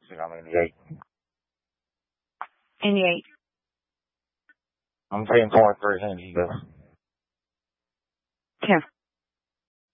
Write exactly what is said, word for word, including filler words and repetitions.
So I'm in the eight. In the eight. I'm paying twenty-three cents. Here.